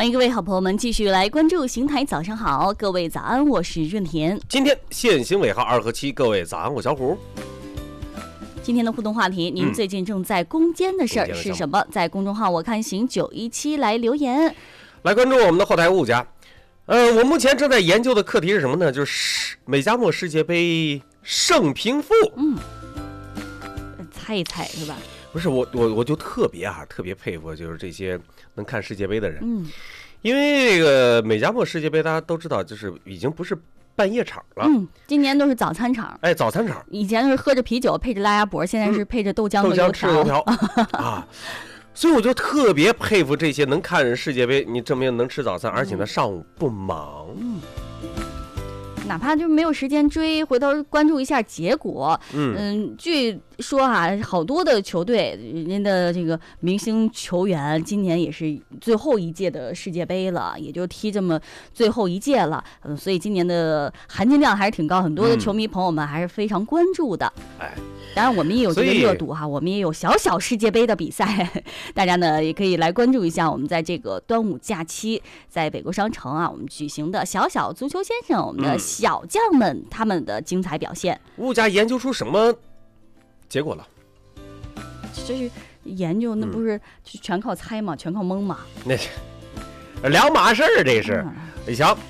欢迎各位好朋友们继续来关注邢台早上好，各位早安，我是润田。 今天限行尾号2和7，各位早安，我小虎。 今天的互动话题，您最近正在攻坚的事儿是什么？在公众号我看行917来留言， 来关注我们的后台物家。我目前正在研究的课题是什么呢？就是美加墨世界杯胜平负。 猜一猜是吧？ 不是我就特别佩服，就是这些能看世界杯的人。因为这个美加墨世界杯大家都知道，就是已经不是半夜场了。 今年都是早餐场。 早餐场。 以前是喝着啤酒配着拉鸭脖，现在是配着豆浆和油条。 吃油条啊！所以我就特别佩服这些能看世界杯，你证明能吃早餐，而且呢上午不忙。 哪怕就没有时间追，回头关注一下结果。据说好多的球队，人家的这个明星球员今年也是最后一届的世界杯了，也就踢这么最后一届了。所以今年的含金量还是挺高，很多的球迷朋友们还是非常关注的。当然我们也有这个热度我们也有小世界杯的比赛，大家呢也可以来关注一下我们在这个端午假期在北国商城我们举行的小足球先生，我们的小将们他们的精彩表现。 物家研究出什么结果了？ 这是研究，那不是全靠猜吗？全靠蒙吗？ 那两码事儿，这是。你瞧，